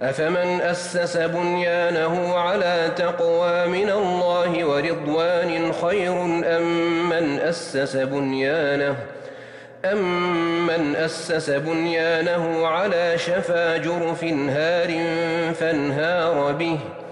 أفمن أسس بنيانه على تقوى من الله ورضوان خير أمن أسس بنيانه على شفا جرف هار فانهار به